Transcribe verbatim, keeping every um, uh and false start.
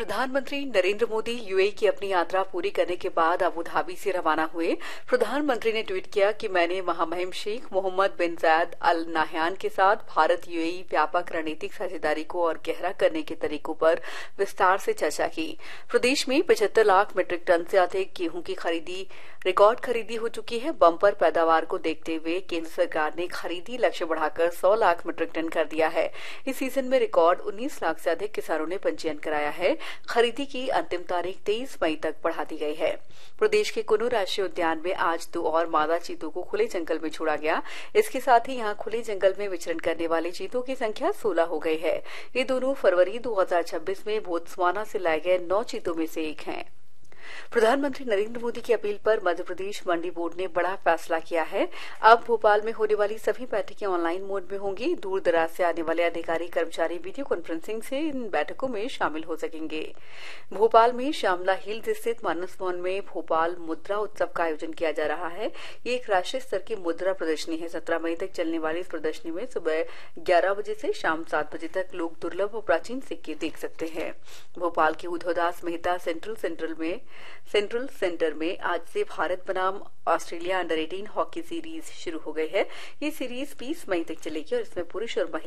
प्रधानमंत्री नरेंद्र मोदी यूएई की अपनी यात्रा पूरी करने के बाद अबू धाबी से रवाना हुए। प्रधानमंत्री ने ट्वीट किया कि मैंने महामहिम शेख मोहम्मद बिन जायद अल नाह्यान के साथ भारत यूएई व्यापक रणनीतिक साझेदारी को और गहरा करने के तरीकों पर विस्तार से चर्चा की। प्रदेश में पचहत्तर लाख मीट्रिक टन से अधिक गेहूं की खरीदी रिकॉर्ड खरीदी हो चुकी है। बम्पर पैदावार को देखते हुए केंद्र सरकार ने खरीदी लक्ष्य बढ़ाकर सौ लाख मीट्रिक टन कर दिया है। इस सीजन में रिकॉर्ड उन्नीस लाख से अधिक किसानों ने पंजीयन कराया है। खरीदी की अंतिम तारीख तेईस मई तक बढ़ा दी गई है। प्रदेश के कुनू राष्ट्रीय उद्यान में आज दो और मादा चीतों को खुले जंगल में छोड़ा गया। इसके साथ ही यहां खुले जंगल में विचरण करने वाले चीतों की संख्या सोलह हो गई है। ये दोनों फरवरी दो हजार छब्बीस में बोत्सवाना से लाए गए नौ चीतों में से एक हैं। प्रधानमंत्री नरेंद्र मोदी की अपील पर मध्य प्रदेश मंडी बोर्ड ने बड़ा फैसला किया है। अब भोपाल में होने वाली सभी बैठकें ऑनलाइन मोड में होंगी। दूर दराज से आने वाले अधिकारी कर्मचारी वीडियो कॉन्फ्रेंसिंग से इन बैठकों में शामिल हो सकेंगे। भोपाल में श्यामला हिल्स स्थित मानस भवन में भोपाल मुद्रा उत्सव का आयोजन किया जा रहा है। ये एक राष्ट्रीय स्तर की मुद्रा प्रदर्शनी है। सत्रह मई तक चलने वाली इस प्रदर्शनी में सुबह ग्यारह बजे से शाम सात बजे तक लोग दुर्लभ और प्राचीन सिक्के देख सकते हैं। भोपाल के उद्धवदास मेहता सेंट्रल सेंट्रल में सेंट्रल सेंटर में आज से भारत बनाम ऑस्ट्रेलिया अंडर अठारह हॉकी सीरीज शुरू हो गई है। ये सीरीज बीस मई तक चलेगी और इसमें पुरुष और महिला